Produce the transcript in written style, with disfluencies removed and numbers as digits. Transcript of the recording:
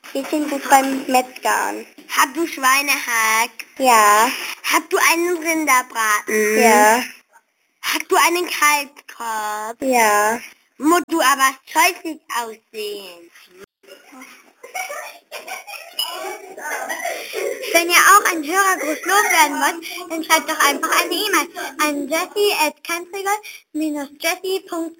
Hähnchen gut beim Metzgern. Hast du Schweinehack? Ja. Hast du einen Rinderbraten? Ja. Hast du einen Kalbskopf? Ja. Musst du aber scheußlich aussehen. Wenn ihr auch einen Hörergruß loswerden wollt, dann schreibt doch einfach eine E-Mail an jessie@cantrigal-jessie.com.